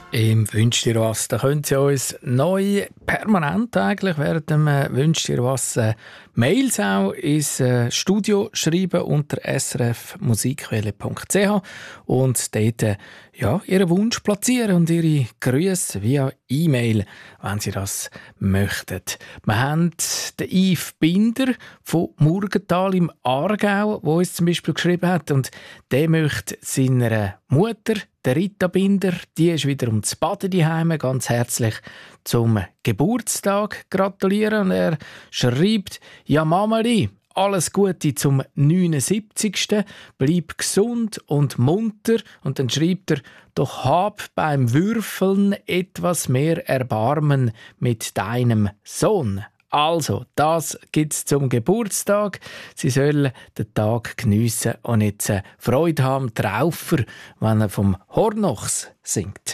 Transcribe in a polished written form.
Im «Wünsch dir was», da könnt ihr uns neu permanent eigentlich während dem «Wünsch dir was» Mails auch ins Studio schreiben unter srfmusikwelle.ch und dort Ihren Wunsch platzieren und Ihre Grüße via E-Mail, wenn Sie das möchten. Wir haben den Yves Binder von Murgenthal im Aargau, der uns zum Beispiel geschrieben hat, und der möchte seiner Mutter, der Rita Binder, die ist wieder ums Baden daheim, ganz herzlich zum Geburtstag gratulieren. Und er schreibt: «Ja, Mameli, alles Gute zum 79. Bleib gesund und munter.» Und dann schreibt er: «Doch hab beim Würfeln etwas mehr Erbarmen mit deinem Sohn.» Also, das gibt's zum Geburtstag. Sie sollen den Tag geniessen und jetzt Freude haben, Traufer, wenn er vom Hornochs singt.